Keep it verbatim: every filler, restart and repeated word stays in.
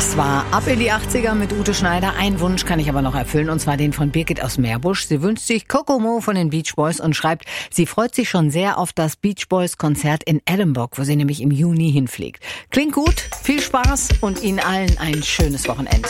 Das war Ab in die achtziger mit Ute Schneider. Einen Wunsch kann ich aber noch erfüllen, und zwar den von Birgit aus Meerbusch. Sie wünscht sich Kokomo von den Beach Boys und schreibt, sie freut sich schon sehr auf das Beach Boys Konzert in Edinburgh, wo sie nämlich im Juni hinfliegt. Klingt gut, viel Spaß und Ihnen allen ein schönes Wochenende.